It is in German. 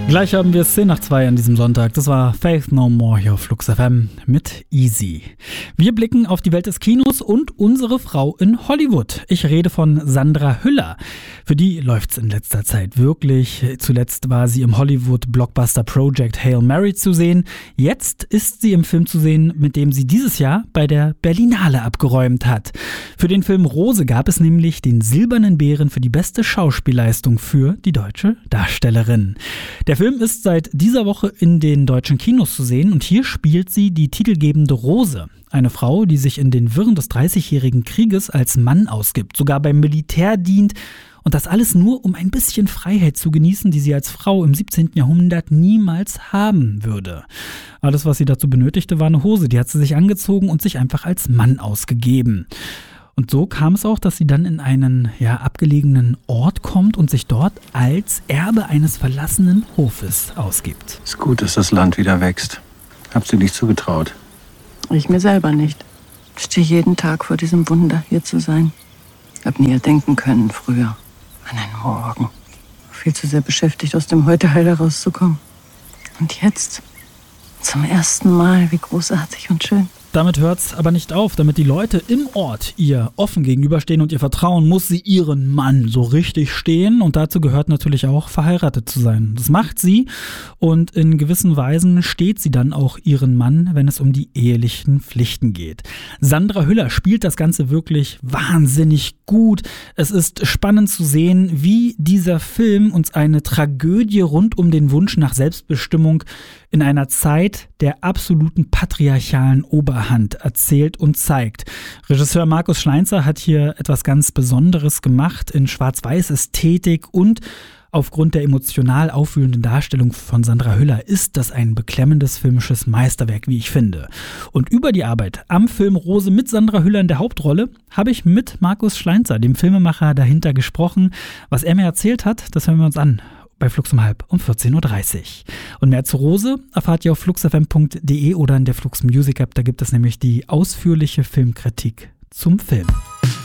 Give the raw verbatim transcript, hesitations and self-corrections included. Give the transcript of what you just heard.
Gleich haben wir es zehn nach zwei an diesem Sonntag. Das war Faith No More hier auf Flux F M mit Easy. Wir blicken auf die Welt des Kinos und unsere Frau in Hollywood. Ich rede von Sandra Hüller. Für die läuft's in letzter Zeit wirklich. Zuletzt war sie im Hollywood-Blockbuster Project Hail Mary zu sehen. Jetzt ist sie im Film zu sehen, mit dem sie dieses Jahr bei der Berlinale abgeräumt hat. Für den Film Rose gab es nämlich den Silbernen Bären für die beste Schauspielleistung für die deutsche Darstellerin. Der Film ist seit dieser Woche in den deutschen Kinos zu sehen und hier spielt sie die titelgebende Rose. Eine Frau, die sich in den Wirren des dreißigjährigen Krieges als Mann ausgibt, sogar beim Militär dient und das alles nur, um ein bisschen Freiheit zu genießen, die sie als Frau im siebzehnten Jahrhundert niemals haben würde. Alles, was sie dazu benötigte, war eine Hose, die hat sie sich angezogen und sich einfach als Mann ausgegeben. Und so kam es auch, dass sie dann in einen ja, abgelegenen Ort kommt und sich dort als Erbe eines verlassenen Hofes ausgibt. Es ist gut, dass das Land wieder wächst. Habt sie nicht zugetraut? Ich mir selber nicht. Ich stehe jeden Tag vor diesem Wunder, hier zu sein. Hab nie denken können früher. An einen Morgen. Viel zu sehr beschäftigt, aus dem Heute heil herauszukommen. Und jetzt, zum ersten Mal, wie großartig und schön. Damit hört's aber nicht auf. Damit die Leute im Ort ihr offen gegenüberstehen und ihr vertrauen, muss sie ihren Mann so richtig stehen. Und dazu gehört natürlich auch, verheiratet zu sein. Das macht sie und in gewissen Weisen steht sie dann auch ihren Mann, wenn es um die ehelichen Pflichten geht. Sandra Hüller spielt das Ganze wirklich wahnsinnig gut. Es ist spannend zu sehen, wie dieser Film uns eine Tragödie rund um den Wunsch nach Selbstbestimmung in einer Zeit der absoluten patriarchalen Oberhand erzählt und zeigt. Regisseur Markus Schleinzer hat hier etwas ganz Besonderes gemacht in Schwarz-Weiß-Ästhetik und aufgrund der emotional aufwühlenden Darstellung von Sandra Hüller ist das ein beklemmendes filmisches Meisterwerk, wie ich finde. Und über die Arbeit am Film Rose mit Sandra Hüller in der Hauptrolle habe ich mit Markus Schleinzer, dem Filmemacher dahinter, gesprochen. Was er mir erzählt hat, das hören wir uns an. Bei Flux um halb um vierzehn Uhr dreißig. Und mehr zu Rose erfahrt ihr auf fluxfm punkt de oder in der Flux Music App. Da gibt es nämlich die ausführliche Filmkritik zum Film.